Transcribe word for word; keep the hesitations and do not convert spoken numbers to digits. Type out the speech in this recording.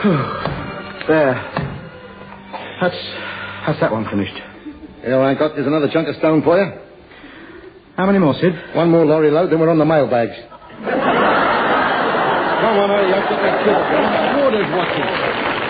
There. That's, that's that one finished. Yeah, all right, Doc. There's another chunk of stone for you. How many more, Sid? One more lorry load, then we're on the mailbags. Come on, hurry up. Get that kid. Water's watching.